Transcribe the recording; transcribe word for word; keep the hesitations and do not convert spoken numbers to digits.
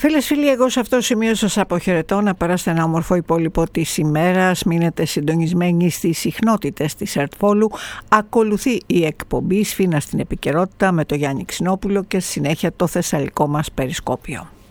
Φίλες, φίλοι, εγώ σε αυτό το σημείο σας αποχαιρετώ. Να περάσετε ένα όμορφο υπόλοιπο της ημέρας. Μείνετε συντονισμένοι στις συχνότητες της Ερτφόλου. Ακολουθεί η εκπομπή Σφίνα στην επικαιρότητα με τον Γιάννη Ξινόπουλο και στη συνέχεια το θεσσαλικό μας περισκόπιο.